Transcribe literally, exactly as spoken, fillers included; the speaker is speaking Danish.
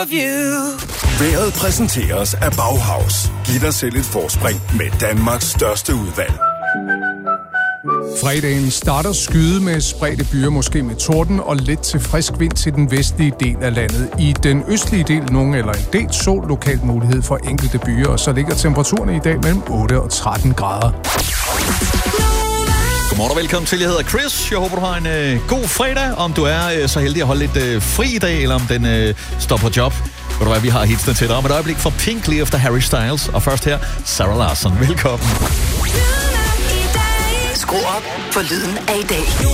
of you. Vejret præsenteres af Bauhaus. Giv dig selv et forspring med Danmarks største udvalg. Fredagen starter skyde med spredte byer, måske med torden og lidt til frisk vind til den vestlige del af landet. I den østlige del nogen eller en del sol, lokalt mulighed for enkelte byer, og så ligger temperaturerne i dag mellem otte og tretten grader. Godmorgen og velkommen til. Jeg hedder Chris. Jeg håber, du har en øh, god fredag. Om du er øh, så heldig at holde lidt øh, fri i dag, eller om den øh, står på job. Ved du hvad, vi har hitsene til dig om et øjeblik fra Pink lige efter Harry Styles. Og først her, Sarah Larsson. Velkommen. Skru op for lyden af i dag.